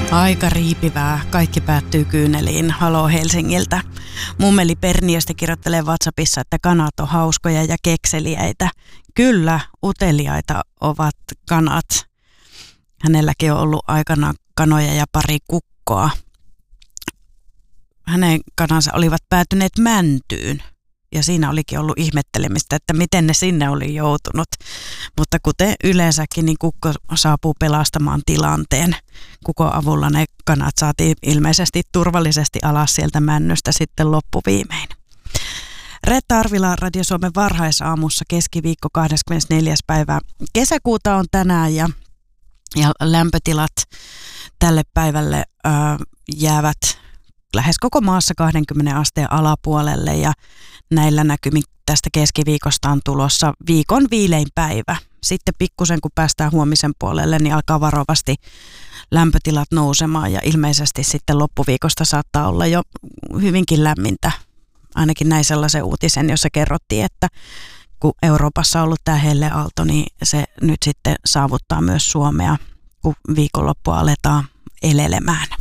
Aika riipivää. Kaikki päättyy kyyneliin. Halo Helsingiltä. Mummeli Perniöstä kirjoittelee WhatsAppissa, että kanat on hauskoja ja kekseliäitä. Kyllä, uteliaita ovat kanat. Hänelläkin on ollut aikanaan kanoja ja pari kukkoa. Hänen kanansa olivat päätyneet mäntyyn. Ja siinä olikin ollut ihmettelemistä, että miten ne sinne oli joutunut. Mutta kuten yleensäkin, niin kukko saapuu pelastamaan tilanteen. Kukon avulla ne kanat saatiin ilmeisesti turvallisesti alas sieltä männystä sitten loppuviimein. Reetta Arvila Radio Suomen varhaisaamussa keskiviikko 24. päivä kesäkuuta on tänään ja lämpötilat tälle päivälle jäävät lähes koko maassa 20 asteen alapuolelle ja näillä näkymin tästä keskiviikosta on tulossa viikon viilein päivä. Sitten pikkusen kun päästään huomisen puolelle, niin alkaa varovasti lämpötilat nousemaan ja ilmeisesti sitten loppuviikosta saattaa olla jo hyvinkin lämmintä. Ainakin näin sellaisen uutisen, jossa kerrottiin, että kun Euroopassa on ollut tämä helleaalto, niin se nyt sitten saavuttaa myös Suomea, kun viikonloppua aletaan elelemään.